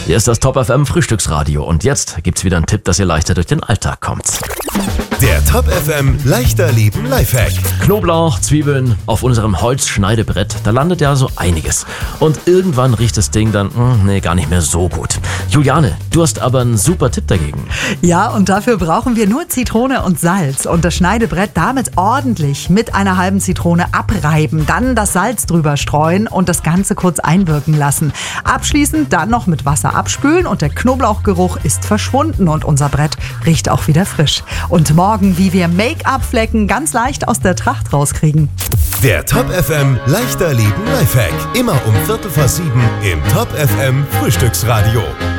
Hier ist das Top FM Frühstücksradio und jetzt gibt's wieder einen Tipp, dass ihr leichter durch den Alltag kommt. Der Top FM leichter Leben Lifehack. Knoblauch, Zwiebeln auf unserem Holzschneidebrett, da landet ja so einiges. Und irgendwann riecht das Ding dann, gar nicht mehr so gut. Juliane, du hast aber einen super Tipp dagegen. Ja, und dafür brauchen wir nur Zitrone und Salz und das Schneidebrett damit ordentlich mit einer halben Zitrone abreiben, dann das Salz drüber streuen und das Ganze kurz einwirken lassen. Abschließend dann noch mit Wasser abspülen und der Knoblauchgeruch ist verschwunden und unser Brett riecht auch wieder frisch. Und morgen, wie wir Make-up-Flecken ganz leicht aus der Tracht rauskriegen. Der Top FM leichter Leben Lifehack. Immer um 6:45 im Top FM Frühstücksradio.